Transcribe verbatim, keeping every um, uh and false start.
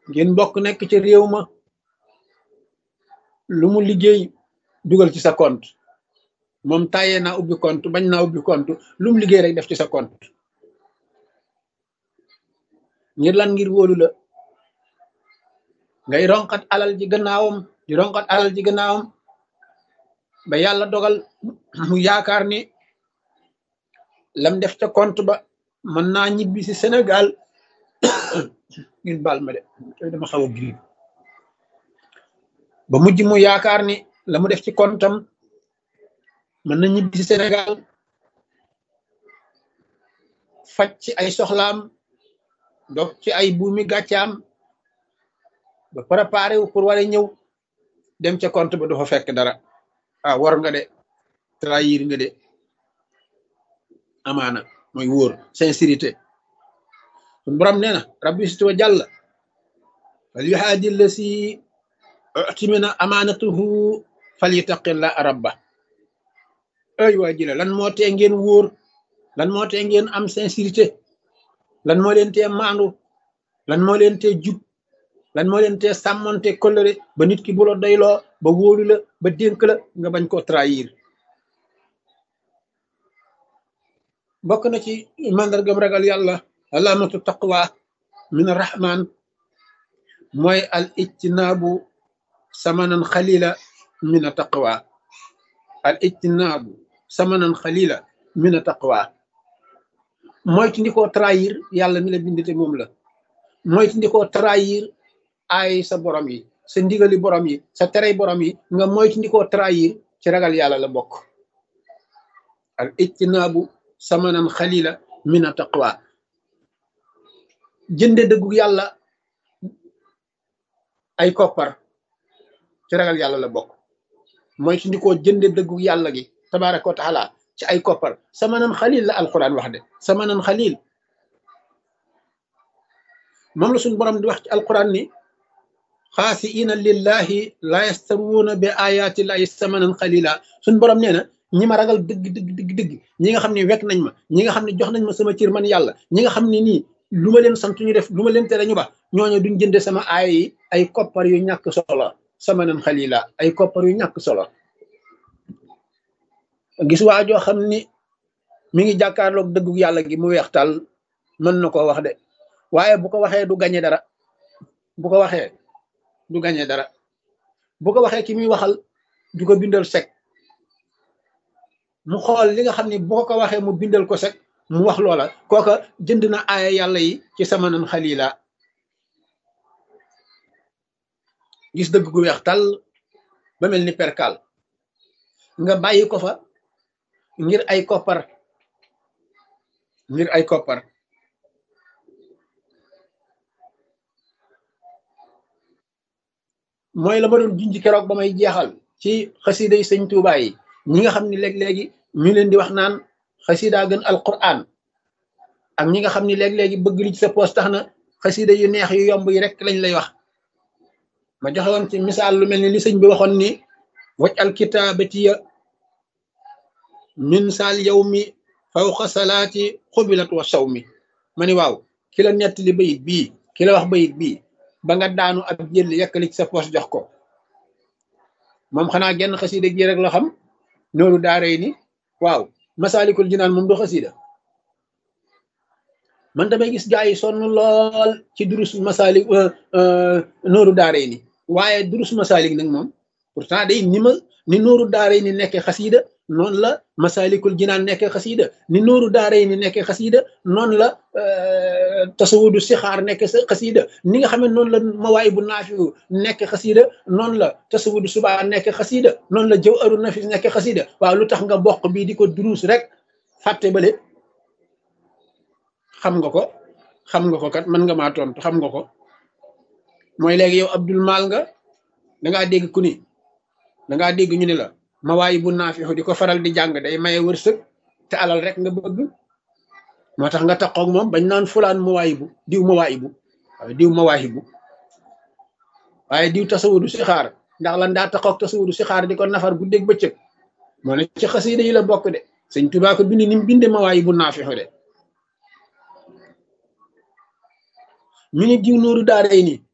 ngeen bokk nekk ci réew ma lu mu liggéey dugal ci sa compte moom tàyyee naa ubbi compte bañ naa ubbi compte lu mu liggéey rek def ci sa compte ngir lan ngir wóolu la ngay ronkat alal ji gannaawam di ronkat alal ji gannaawam ba yàlla dogal mu yaakaar ni lam def ca compte ba mën naa ñibbi si Sénégal ngeen baal ma de tey dama xaw a grippe ba mujj mu yaakaar ni la mu def ci comptam mën na ñibbi si Sénégal faj ci ay soxlaam dog ci ay buumi gàccaam ba préparé wu pour war a ñëw dem ca compte ba du fa fekk dara ah war nga de trahir nga de amaana mooy wóor sincérité sun borom nee na rabbi situ wa jàll fal yuhaadi la si utimina amaanatuhu fal yutaqilla rabba ay waa jile lan moo tee ngeen wóor lan moo tee ngeen am sincérité lan moo leen tee maandu lan moo leen tee jub lan moo leen tee sàmmonte kóllëre ba nit ki bu la doyloo ba wóolu la ba dénk la nga bañ koo trahir bokk na ci màndargam ragal yàlla alaamatu taqwa min arrahman mooy al ijtinaabu samanan xalila min a taqwa al ijtinaabu samanan xalila min a taqwa moytu ndi koo trahir yàlla mi la bindite moom la moytu ndi koo trahir ay sa borom yi sa ndigali borom yi sa terey borom yi nga moytu ndi koo trahir ci ragal yàlla la bokk al ijtinaabu samanan xalila min a taqwa jënde dëggu yàlla ay koppar ci ragal yàlla la bokk moytu ndi koo jënde dëggu yàlla gi tabaraka wa taala ci ay koppar samanan xalil la alquran wax de samanan xalil moom la suñu borom di wax ci alquran ni xaasiina lillahi la yastaruuna bi ayati llahi samanan xalila suñu borom nee na ñi ma ragal dëgg dëgg dëgg dëgg ñi nga xam ne wekk nañ ma ñi nga xam ne jox nañ ma sama cër man yàlla ñi nga xam ne nii lu ma leen sant ñu def lu ma leen tere ñu ba ñooñu duñ jënde sama aaya yi ay koppar yu ñàkk solo samanan xalila ay koppar yu ñàkk solo gis waa joo xam ni mi ngi jàkkaarloog dëggu yàlla gi mu weex tal mën na koo wax de waaye bu ko waxee du gañe dara bu ko waxee du gañe dara bu ko waxee ki muy waxal du ko bindal sek mu xool li nga xam ne bu ko waxee mu bindal ko sek mu wax loola kooka jënd na aaya yàlla yi ci samanan xalila gis dëgg gu weex tal ba mel ni perkal nga bàyyi ko fa ngir ay koppar ngir ay koppar mooy la ma doon junj keroog ba may jeexal ci xasida yi sëñ Tuubaa yi ñi nga xam ne léeg-léegi ñu leen di wax naan xasida gën alquran ak ñi nga xam ne léeg-léegi bëgg li ci sa poos tax na xasida yu neex yu yomb yi rek lañ lay wax ma joxe woon ci misaal lu mel ni li sëñ bi waxoon ni waj al kitaabatiya min saal yow mi fawqa salaati xubilat wa saw mi ma ni waaw ki la nettali bayit bii ki la wax bayit bii ba nga daanu ab jël yekkali ci sa poos jox ko moom xanaa genn xasida gi rek la xam nooru daaray ni waaw masaalikul jinaan moom du xasida man damay gis gaa yi sonn lool ci durus masaalik nooru daaray ni waaye durus masaalik nag moom pourtant day ni ma ni nooru daaray ni nekkee xasida noonu la masaalikul jinaan nekkee xasida ni nooru daaray ni nekkee xasida noonu la tasawudu sixaar nekkee sa xasida ni nga xam ne noonu la mawaay bu naafiu nekkee xasida noonu la tasawudu subaa nekkee xasida noonu la jawharu nafis nekkee xasida waaw lu tax nga bokk bii di ko duruus rek fàtte bale xam nga ko xam nga ko kat mën nga maa tontu xam nga ko mooy léegi yow Abdul Maal nga dangaa dégg ku ni dangaa dégg ñu ne la mawaay bu naafiu di ko faral di jàng day maye wërsëg te alal rek nga bëgg moo tax nga taxoog moom bañ naan fulaan mawaay bu diw mawaay bu waaye diw mawaay bu waaye diw tasawudu si xaar ndax lan daa taxoog tasawudu si xaar di ko nafar guddeeg bëccëg moo ne ci xasida yi la bokk de sëñ Tuubaa ko bind ni mu binde mawaay bu naafiu de ñu ni diw nooru daaray nii